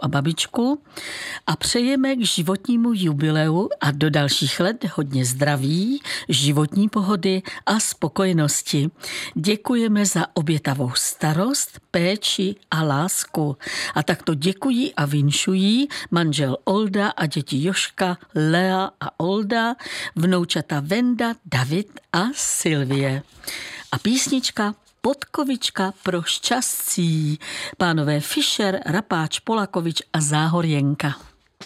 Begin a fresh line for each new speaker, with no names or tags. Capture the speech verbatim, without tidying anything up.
a babičku a přejeme k životnímu jubileu a do dalších let hodně zdraví, životní pohody a spokojenosti. Děkujeme za obětavou starost, péči a lásku. A takto děkují a vinšují manžel Olda a děti Joška, Lea a Olda, vnoučata Venda, David a Sylvie. A písnička Podkovička pro šťastí. Pánové Fischer, Rapáč, Polakovič a Záhorjenka.